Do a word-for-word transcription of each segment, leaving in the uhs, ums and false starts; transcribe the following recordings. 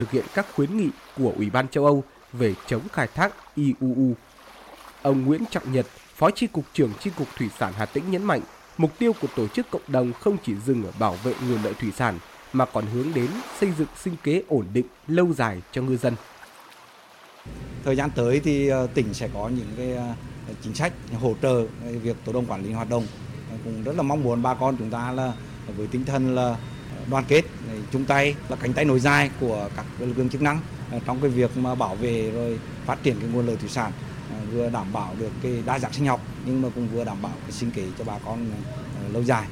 thực hiện các khuyến nghị của Ủy ban châu Âu về chống khai thác i u u. Ông Nguyễn Trọng Nhật, Phó Chi cục trưởng Chi cục Thủy sản Hà Tĩnh nhấn mạnh, mục tiêu của tổ chức cộng đồng không chỉ dừng ở bảo vệ nguồn lợi thủy sản mà còn hướng đến xây dựng sinh kế ổn định lâu dài cho ngư dân. Thời gian tới thì tỉnh sẽ có những cái chính sách hỗ trợ việc tổ đồng quản lý hoạt động. Cũng rất là mong muốn bà con chúng ta là với tinh thần là đoàn kết, chung tay là cánh tay nối dài của các lực lượng chức năng trong cái việc mà bảo vệ rồi phát triển cái nguồn lợi thủy sản, vừa đảm bảo được cái đa dạng sinh học nhưng mà cũng vừa đảm bảo cái sinh kế cho bà con lâu dài.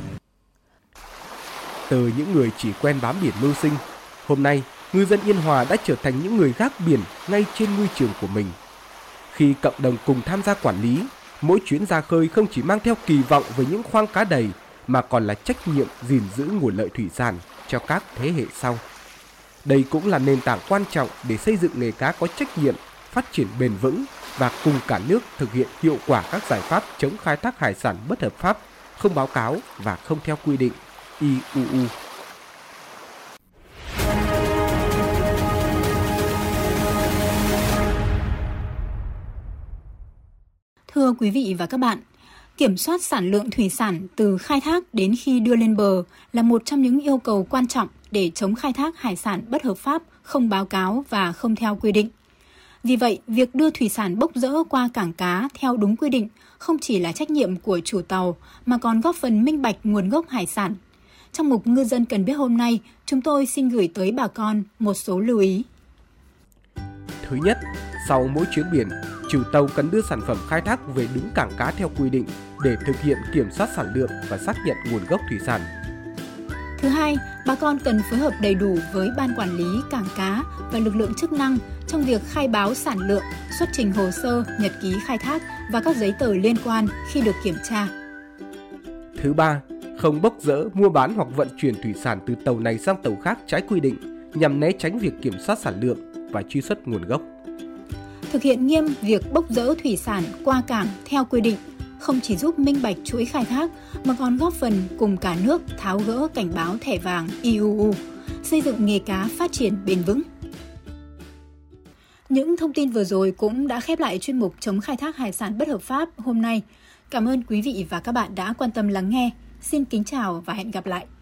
Từ những người chỉ quen bám biển mưu sinh, hôm nay ngư dân Yên Hòa đã trở thành những người gác biển ngay trên ngư trường của mình. Khi cộng đồng cùng tham gia quản lý, mỗi chuyến ra khơi không chỉ mang theo kỳ vọng về những khoang cá đầy mà còn là trách nhiệm gìn giữ nguồn lợi thủy sản cho các thế hệ sau. Đây cũng là nền tảng quan trọng để xây dựng nghề cá có trách nhiệm, phát triển bền vững và cùng cả nước thực hiện hiệu quả các giải pháp chống khai thác hải sản bất hợp pháp, không báo cáo và không theo quy định i u u. Thưa quý vị và các bạn, kiểm soát sản lượng thủy sản từ khai thác đến khi đưa lên bờ là một trong những yêu cầu quan trọng để chống khai thác hải sản bất hợp pháp, không báo cáo và không theo quy định. Vì vậy, việc đưa thủy sản bốc dỡ qua cảng cá theo đúng quy định không chỉ là trách nhiệm của chủ tàu mà còn góp phần minh bạch nguồn gốc hải sản. Trong mục Ngư dân cần biết hôm nay, chúng tôi xin gửi tới bà con một số lưu ý. Thứ nhất, sau mỗi chuyến biển, chủ tàu cần đưa sản phẩm khai thác về đúng cảng cá theo quy định để thực hiện kiểm soát sản lượng và xác nhận nguồn gốc thủy sản. Thứ hai, bà con cần phối hợp đầy đủ với ban quản lý cảng cá và lực lượng chức năng trong việc khai báo sản lượng, xuất trình hồ sơ, nhật ký khai thác và các giấy tờ liên quan khi được kiểm tra. Thứ ba, không bốc dỡ, mua bán hoặc vận chuyển thủy sản từ tàu này sang tàu khác trái quy định nhằm né tránh việc kiểm soát sản lượng và truy xuất nguồn gốc. Thực hiện nghiêm việc bốc dỡ thủy sản qua cảng theo quy định không chỉ giúp minh bạch chuỗi khai thác mà còn góp phần cùng cả nước tháo gỡ cảnh báo thẻ vàng i u u, xây dựng nghề cá phát triển bền vững. Những thông tin vừa rồi cũng đã khép lại chuyên mục chống khai thác hải sản bất hợp pháp hôm nay. Cảm ơn quý vị và các bạn đã quan tâm lắng nghe. Xin kính chào và hẹn gặp lại.